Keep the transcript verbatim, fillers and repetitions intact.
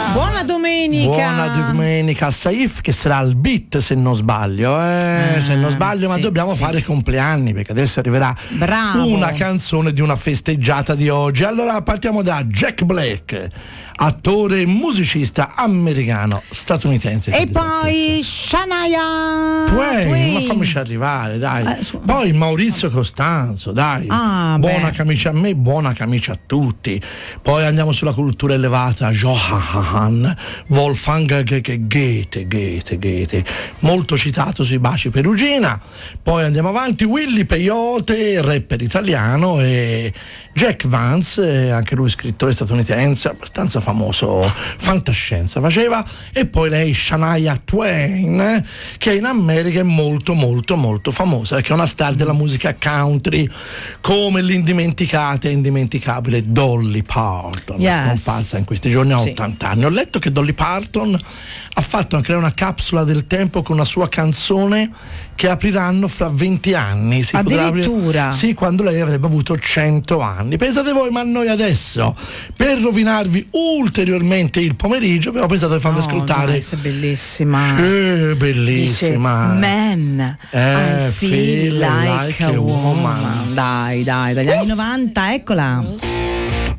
Buona domenica. Buona domenica a Saif, che sarà al beat se non sbaglio, eh? eh se non sbaglio, ma sì, dobbiamo sì. fare i compleanni, perché adesso arriverà Bravo. una canzone di una festeggiata di oggi. Allora partiamo da Jack Black, attore e musicista americano statunitense. E poi Shania Twain, Twain. ma fammici arrivare, dai. Eh, su- Poi Maurizio Costanzo, dai. Ah, buona beh. camicia a me, buona camicia a tutti. Poi andiamo sulla cultura elevata, Johann Wolfgang Goethe, Goethe, Goethe, molto citato sui baci Perugina. Poi andiamo avanti, Willy Peyote, rapper italiano, e Jack Vance, anche lui scrittore statunitense, abbastanza famoso, fantascienza faceva. E poi lei, Shania Twain, che in America è molto molto molto famosa, perché è una star della musica country, come l'indimenticata e indimenticabile Dolly Parton, Yes. scomparsa in questi giorni a Sì. ottanta anni. Ho letto che Dolly Parton ha fatto anche lei una capsula del tempo con una sua canzone che apriranno fra venti anni. Si potrà aprire- Addirittura? sì, quando lei avrebbe avuto cento anni. Pensate voi, ma noi adesso, per rovinarvi ulteriormente il pomeriggio, abbiamo pensato di farvi Oh, ascoltare. nice, è bellissima. Eh, bellissima. Dice, Man, Eh, I feel like, a woman. woman. Dai, dai, dagli anni novanta, eccola. Girls.